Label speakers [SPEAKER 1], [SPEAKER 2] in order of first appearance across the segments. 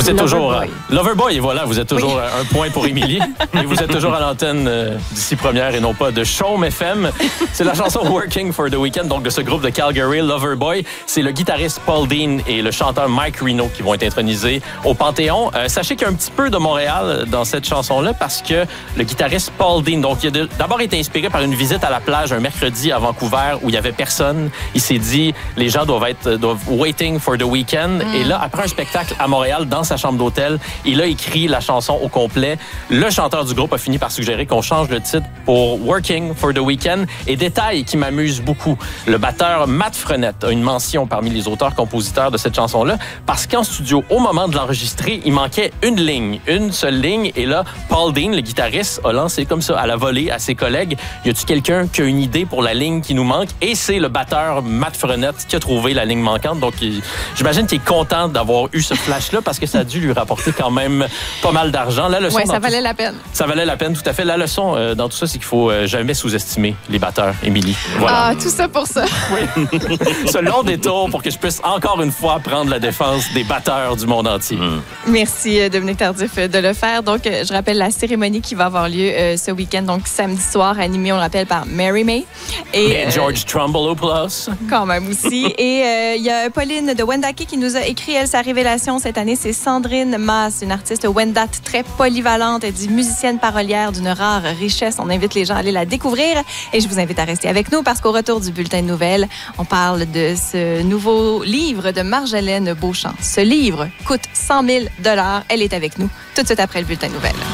[SPEAKER 1] Vous êtes toujours
[SPEAKER 2] Loverboy.
[SPEAKER 1] Loverboy, et voilà, vous êtes toujours un point pour Émilie. Et vous êtes toujours à l'antenne d'ici première et non pas de Chaume FM. C'est la chanson Working for the Weekend, donc de ce groupe de Calgary, Loverboy. C'est le guitariste Paul Dean et le chanteur Mike Reno qui vont être intronisés au Panthéon. Sachez qu'il y a un petit peu de Montréal dans cette chanson-là parce que le guitariste Paul Dean, donc il a d'abord été inspiré par une visite à la plage un mercredi à Vancouver où il y avait personne. Il s'est dit, les gens doivent waiting for the weekend. Et là, après un spectacle à Montréal, dans sa chambre d'hôtel, il a écrit la chanson au complet. Le chanteur du groupe a fini par suggérer qu'on change le titre pour Working for the Weekend. Et détail qui m'amuse beaucoup, le batteur Matt Frenette a une mention parmi les auteurs-compositeurs de cette chanson-là parce qu'en studio, au moment de l'enregistrer, il manquait une seule ligne. Et là, Paul Dean, le guitariste, a lancé comme ça à la volée à ses collègues. Y a-tu quelqu'un qui a une idée pour la ligne qui nous manque? Et c'est le batteur Matt Frenette qui a trouvé la ligne manquante. Donc, j'imagine qu'il est content d'avoir eu ce flash-là parce que ça a dû lui rapporter quand même pas mal d'argent. La leçon,
[SPEAKER 2] ça valait la peine.
[SPEAKER 1] Ça valait la peine, tout à fait. La leçon dans tout ça, c'est qu'il faut jamais sous-estimer les batteurs, Émilie. Voilà.
[SPEAKER 2] Ah, tout ça pour ça.
[SPEAKER 1] Oui. Ce long détour pour que je puisse encore une fois prendre la défense des batteurs du monde entier.
[SPEAKER 2] Merci, Dominique Tardif, de le faire. Donc, je rappelle la cérémonie qui va avoir lieu ce week-end, donc samedi soir, animée, on le rappelle, par Mary May.
[SPEAKER 1] Et George Trumbullopoulos.
[SPEAKER 2] Quand même aussi. Et il y a Pauline de Wendake qui nous a écrit, elle, sa révélation cette année, c'est Sandrine Maas, une artiste Wendat très polyvalente. Elle dit musicienne parolière d'une rare richesse. On invite les gens à aller la découvrir. Et je vous invite à rester avec nous parce qu'au retour du bulletin de nouvelles, on parle de ce nouveau livre de Marjolaine Beauchamp. Ce livre coûte 100 000 $. Elle est avec nous tout de suite après le bulletin de nouvelles.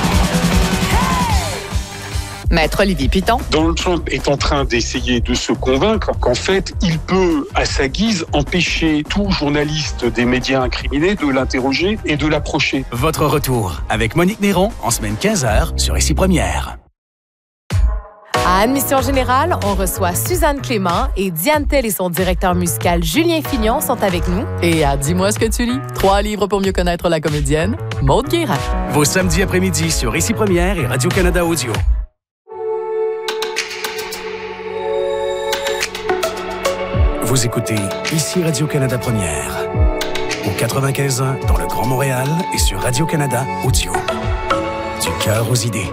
[SPEAKER 2] Maître Olivier Piton.
[SPEAKER 3] Donald Trump est en train d'essayer de se convaincre qu'en fait, il peut, à sa guise, empêcher tout journaliste des médias incriminés de l'interroger et de l'approcher.
[SPEAKER 4] Votre retour avec Monique Néron en semaine 15h sur Ici Première.
[SPEAKER 5] À Admission Générale, on reçoit Suzanne Clément et Diane Tell et son directeur musical Julien Fignon sont avec nous. Et à Dis-moi ce que tu lis, 3 livres pour mieux connaître la comédienne, Maude Guérin.
[SPEAKER 4] Vos samedis après-midi sur Ici Première et Radio-Canada Audio. Vous écoutez Ici Radio-Canada Première. Au 95.1 dans le Grand Montréal et sur Radio-Canada Audio. Du cœur aux idées.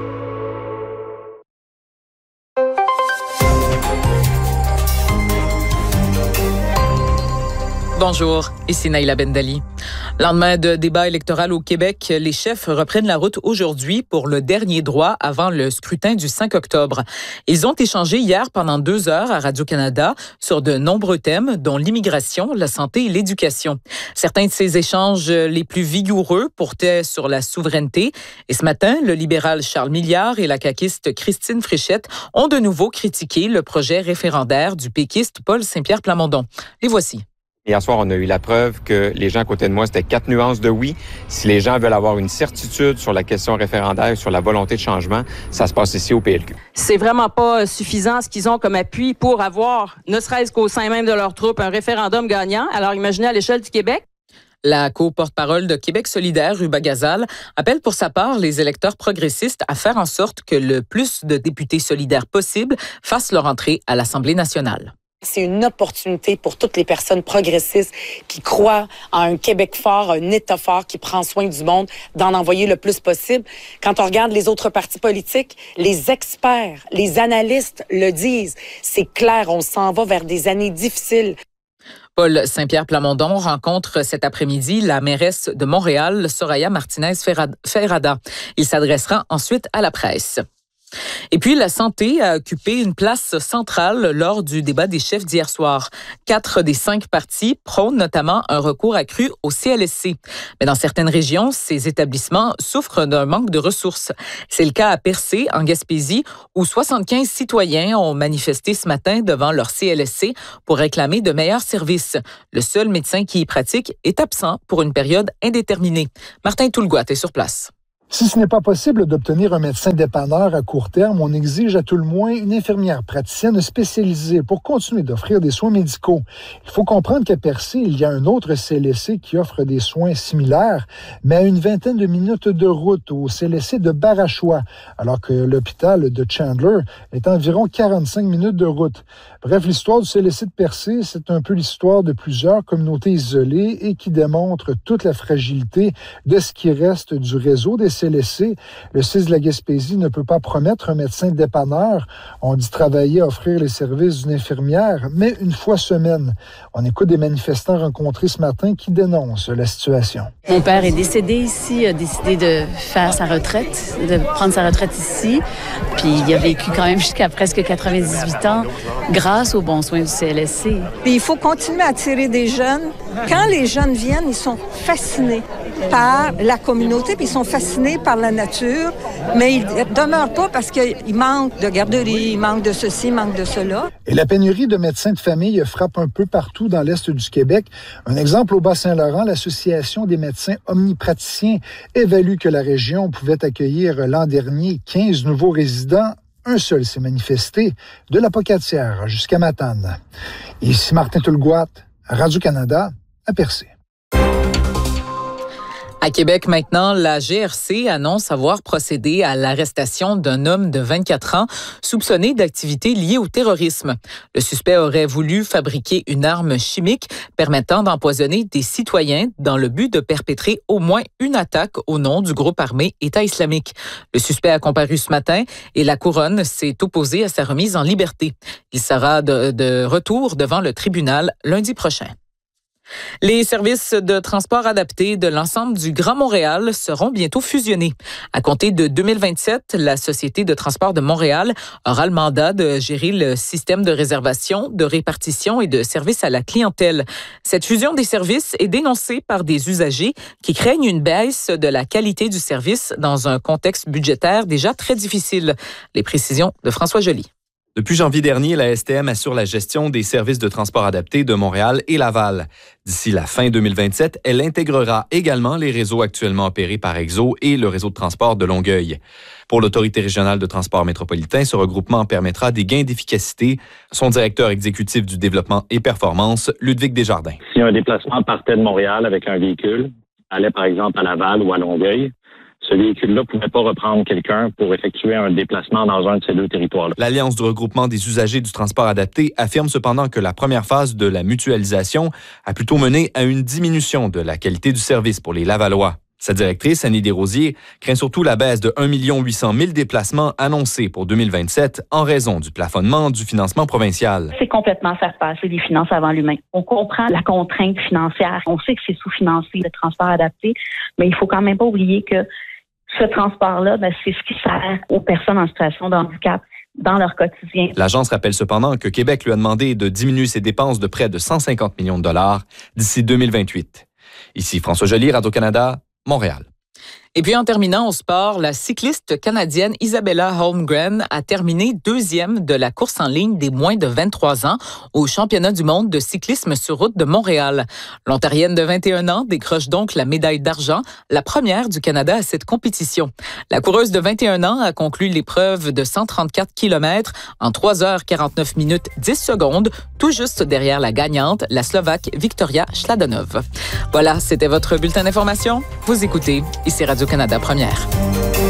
[SPEAKER 6] Bonjour, ici Naïla Bendali. Lendemain de débat électoral au Québec, les chefs reprennent la route aujourd'hui pour le dernier droit avant le scrutin du 5 octobre. Ils ont échangé hier pendant 2 heures à Radio-Canada sur de nombreux thèmes, dont l'immigration, la santé et l'éducation. Certains de ces échanges les plus vigoureux portaient sur la souveraineté. Et ce matin, le libéral Charles Milliard et la caquiste Christine Fréchette ont de nouveau critiqué le projet référendaire du péquiste Paul Saint-Pierre Plamondon. Les voici.
[SPEAKER 7] Hier soir, on a eu la preuve que les gens à côté de moi, c'était 4 nuances de oui. Si les gens veulent avoir une certitude sur la question référendaire, sur la volonté de changement, ça se passe ici au PLQ.
[SPEAKER 8] C'est vraiment pas suffisant ce qu'ils ont comme appui pour avoir, ne serait-ce qu'au sein même de leur troupe, un référendum gagnant. Alors imaginez à l'échelle du Québec.
[SPEAKER 6] La co-porte-parole de Québec solidaire, Ruba Gazal, appelle pour sa part les électeurs progressistes à faire en sorte que le plus de députés solidaires possible fassent leur entrée à l'Assemblée nationale.
[SPEAKER 9] C'est une opportunité pour toutes les personnes progressistes qui croient en un Québec fort, un État fort qui prend soin du monde, d'en envoyer le plus possible. Quand on regarde les autres partis politiques, les experts, les analystes le disent. C'est clair, on s'en va vers des années difficiles.
[SPEAKER 6] Paul Saint-Pierre Plamondon rencontre cet après-midi la mairesse de Montréal, Soraya Martinez-Ferrada. Il s'adressera ensuite à la presse. Et puis, la santé a occupé une place centrale lors du débat des chefs d'hier soir. 4 des 5 partis prônent notamment un recours accru au CLSC. Mais dans certaines régions, ces établissements souffrent d'un manque de ressources. C'est le cas à Percé, en Gaspésie, où 75 citoyens ont manifesté ce matin devant leur CLSC pour réclamer de meilleurs services. Le seul médecin qui y pratique est absent pour une période indéterminée. Martin Toulgoat est sur place.
[SPEAKER 10] Si ce n'est pas possible d'obtenir un médecin dépanneur à court terme, on exige à tout le moins une infirmière praticienne spécialisée pour continuer d'offrir des soins médicaux. Il faut comprendre qu'à Percé, il y a un autre CLSC qui offre des soins similaires, mais à une vingtaine de minutes de route au CLSC de Barachois, alors que l'hôpital de Chandler est à environ 45 minutes de route. Bref, l'histoire du CLSC de Percé, c'est un peu l'histoire de plusieurs communautés isolées et qui démontre toute la fragilité de ce qui reste du réseau des CLSC. Le CIS de la Gaspésie ne peut pas promettre un médecin dépanneur. On dit travailler à offrir les services d'une infirmière, mais une fois semaine. On écoute des manifestants rencontrés ce matin qui dénoncent la situation.
[SPEAKER 11] Mon père est décédé ici, a décidé de faire sa retraite, de prendre sa retraite ici. Puis il a vécu quand même jusqu'à presque 98 ans grâce aux bons soins du CLSC.
[SPEAKER 12] Puis il faut continuer à attirer des jeunes. Quand les jeunes viennent, ils sont fascinés par la communauté, puis ils sont fascinés par la nature, mais ils ne demeurent pas parce qu'il manque de garderie, il manque de ceci, il manque de cela.
[SPEAKER 10] Et la pénurie de médecins de famille frappe un peu partout dans l'est du Québec. Un exemple au Bas-Saint-Laurent, l'Association des médecins omnipraticiens évalue que la région pouvait accueillir l'an dernier 15 nouveaux résidents. Un seul s'est manifesté, de la Pocatière jusqu'à Matane. Ici Martin Tulgoat, Radio-Canada, à Percé.
[SPEAKER 6] À Québec maintenant, la GRC annonce avoir procédé à l'arrestation d'un homme de 24 ans soupçonné d'activités liées au terrorisme. Le suspect aurait voulu fabriquer une arme chimique permettant d'empoisonner des citoyens dans le but de perpétrer au moins une attaque au nom du groupe armé État islamique. Le suspect a comparu ce matin et la Couronne s'est opposée à sa remise en liberté. Il sera de retour devant le tribunal lundi prochain. Les services de transport adaptés de l'ensemble du Grand Montréal seront bientôt fusionnés. À compter de 2027, la Société de transport de Montréal aura le mandat de gérer le système de réservation, de répartition et de service à la clientèle. Cette fusion des services est dénoncée par des usagers qui craignent une baisse de la qualité du service dans un contexte budgétaire déjà très difficile. Les précisions de François Joly.
[SPEAKER 13] Depuis janvier dernier, la STM assure la gestion des services de transport adaptés de Montréal et Laval. D'ici la fin 2027, elle intégrera également les réseaux actuellement opérés par Exo et le réseau de transport de Longueuil. Pour l'Autorité régionale de transport métropolitain, ce regroupement permettra des gains d'efficacité. Son directeur exécutif du développement et performance, Ludwig Desjardins.
[SPEAKER 14] Si un déplacement partait de Montréal avec un véhicule, allait par exemple à Laval ou à Longueuil, ce véhicule-là ne pouvait pas reprendre quelqu'un pour effectuer un déplacement dans un de ces deux territoires-là.
[SPEAKER 13] L'Alliance du regroupement des usagers du transport adapté affirme cependant que la première phase de la mutualisation a plutôt mené à une diminution de la qualité du service pour les Lavallois. Sa directrice, Annie Desrosiers, craint surtout la baisse de 1 800 000 déplacements annoncés pour 2027 en raison du plafonnement du financement provincial.
[SPEAKER 15] C'est complètement faire passer les finances avant l'humain. On comprend la contrainte financière. On sait que c'est sous-financé, le transport adapté, mais il faut quand même pas oublier que ce transport-là, c'est ce qui sert aux personnes en situation de handicap dans leur quotidien.
[SPEAKER 13] L'agence rappelle cependant que Québec lui a demandé de diminuer ses dépenses de près de 150 millions de dollars d'ici 2028. Ici François Joly, Radio-Canada, Montréal.
[SPEAKER 6] Et puis en terminant au sport, la cycliste canadienne Isabella Holmgren a terminé deuxième de la course en ligne des moins de 23 ans au championnat du monde de cyclisme sur route de Montréal. L'Ontarienne de 21 ans décroche donc la médaille d'argent, la première du Canada à cette compétition. La coureuse de 21 ans a conclu l'épreuve de 134 km en 3h49 minutes 10 secondes, tout juste derrière la gagnante, la Slovaque Victoria Schladanov. Voilà, c'était votre bulletin d'information. Vous écoutez, ici Radio-Canada Première.